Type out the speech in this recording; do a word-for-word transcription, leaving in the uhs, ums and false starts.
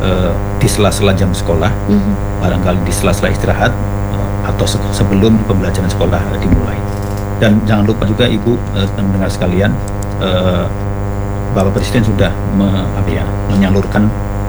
uh, di sela-sela jam sekolah, mm-hmm. barangkali di sela-sela istirahat uh, atau se sebelum pembelajaran sekolah uh, dimulai. Dan jangan lupa juga Ibu uh, dan mendengar sekalian, uh, Bapak Presiden sudah me, apa ya, menyalurkan